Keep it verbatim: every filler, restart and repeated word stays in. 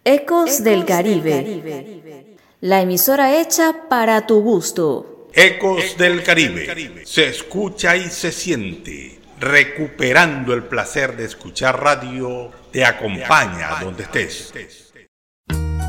Ecos del Caribe, la emisora hecha para tu gusto. Ecos del Caribe, se escucha y se siente. Recuperando el placer de escuchar radio, te acompaña donde estés.